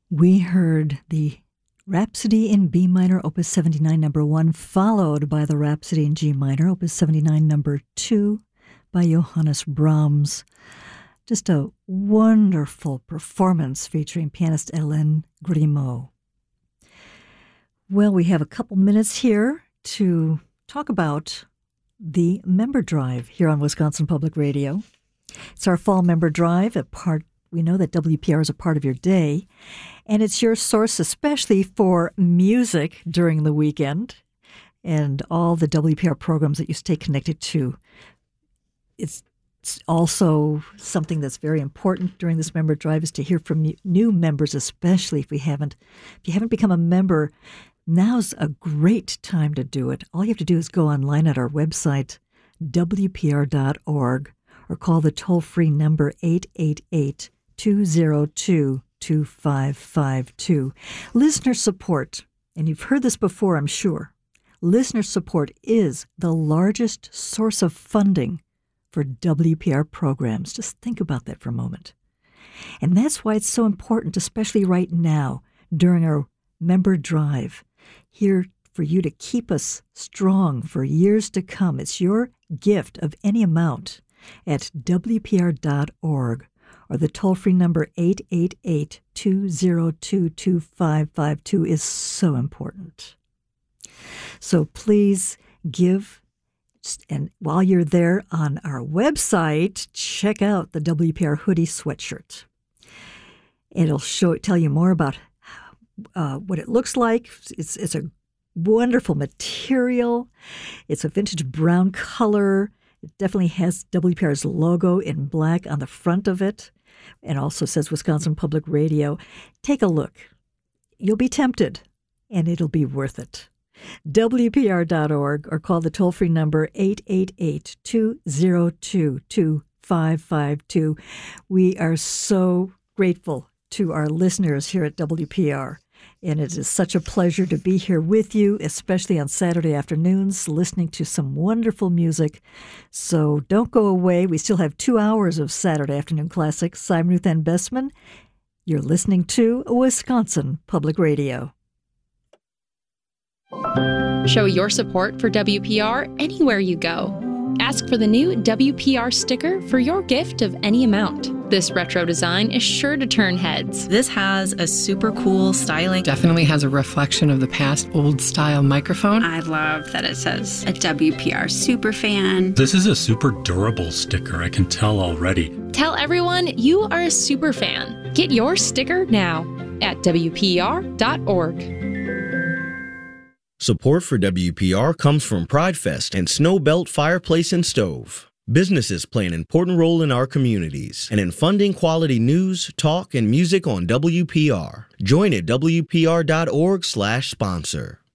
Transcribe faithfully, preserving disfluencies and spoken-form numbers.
We heard the Rhapsody in B minor, Opus seventy-nine, number one, followed by the Rhapsody in G minor, Opus seventy-nine, number two, by Johannes Brahms. Just a wonderful performance featuring pianist Hélène Grimaud. Well, we have a couple minutes here to talk about the member drive here on Wisconsin Public Radio. It's our fall member drive, a part we know that W P R is a part of your day, and it's your source especially for music during the weekend and all the W P R programs that you stay connected to. It's also something that's very important during this member drive is to hear from new members, especially if we haven't, if you haven't become a member. Now's a great time to do it. All you have to do is go online at our website, W P R dot org, or call the toll-free number eight eight eight, two zero two, two five five two. Listener support, and you've heard this before, I'm sure. Listener support is the largest source of funding for W P R programs. Just think about that for a moment. And that's why it's so important, especially right now, during our member drive, here for you to keep us strong for years to come. It's your gift of any amount at W P R dot org or the toll-free number eight eight eight, two zero two, two five five two is so important. So please give. And while you're there on our website, check out the W P R hoodie sweatshirt. It'll show, tell you more about uh, what it looks like. It's it's a wonderful material. It's a vintage brown color. It definitely has W P R's logo in black on the front of it, and also says Wisconsin Public Radio. Take a look. You'll be tempted, and it'll be worth it. W P R dot org or call the toll-free number eight eight eight, two zero two, two five five two. We are so grateful to our listeners here at W P R, and it is such a pleasure to be here with you, especially on Saturday afternoons, listening to some wonderful music. So don't go away. We still have two hours of Saturday afternoon classics. I'm Ruth Ann Bestman. You're listening to Wisconsin Public Radio. Show your support for W P R anywhere you go. Ask for the new W P R sticker for your gift of any amount. This retro design is sure to turn heads. This has a super cool styling. Definitely has a reflection of the past old-style microphone. I love that it says a W P R superfan. This is a super durable sticker, I can tell already. Tell everyone you are a super fan. Get your sticker now at W P R dot org. Support for W P R comes from PrideFest and Snowbelt Fireplace and Stove. Businesses play an important role in our communities and in funding quality news, talk, and music on W P R. Join at W P R dot org slash sponsor.